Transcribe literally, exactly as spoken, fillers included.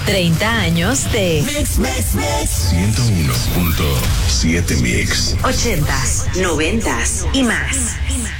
treinta años de Mix, Mix, Mix. ciento uno punto siete Mix. ochentas, noventas y más. Y más.